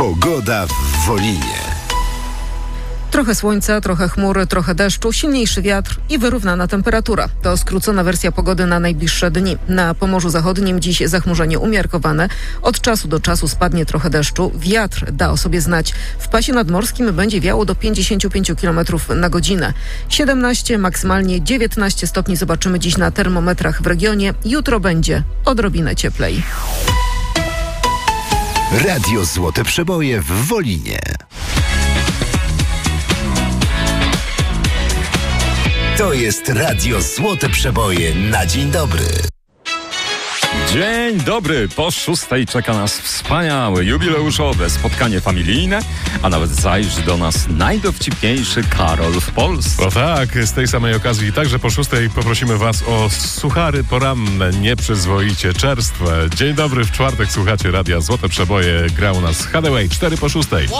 Pogoda w Wolinie. Trochę słońca, trochę chmury, trochę deszczu, silniejszy wiatr i wyrównana temperatura. To skrócona wersja pogody na najbliższe dni. Na Pomorzu Zachodnim dziś zachmurzenie umiarkowane. Od czasu do czasu spadnie trochę deszczu. Wiatr da o sobie znać. W pasie nadmorskim będzie wiało do 55 km na godzinę. 17, maksymalnie 19 stopni zobaczymy dziś na termometrach w regionie. Jutro będzie odrobinę cieplej. Radio Złote Przeboje w Wolinie. To jest Radio Złote Przeboje na dzień dobry. Dzień dobry, po 6 czeka nas wspaniałe, jubileuszowe spotkanie familijne, a nawet zajrzy do nas najdowcipniejszy Karol w Polsce. O tak, z tej samej okazji także po 6 poprosimy Was o suchary poranne, nieprzyzwoicie czerstwe. Dzień dobry, w czwartek słuchacie Radia Złote Przeboje, gra u nas Hathaway 4 po 6.